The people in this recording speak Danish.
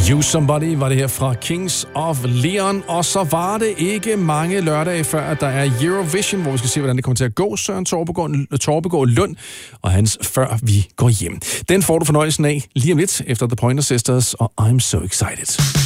You Somebody var det her fra Kings of Leon, og så var det ikke mange lørdage før, at der er Eurovision, hvor vi skal se, hvordan det kommer til at gå. Søren Torbegaard Lund og hans Før vi går hjem. Den får du fornøjelsen af lige om lidt efter The Pointer Sisters og I'm So Excited.